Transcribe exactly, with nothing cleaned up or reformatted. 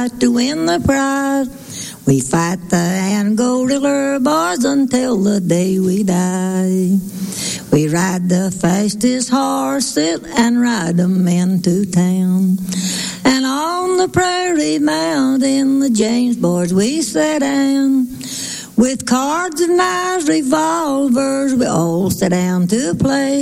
fight to win the prize. We fight the Angora boys until the day we die. We ride the fastest horses and ride them into town. And on the prairie mountain, the James boys we sat down. With cards and knives, revolvers, we all sat down to play.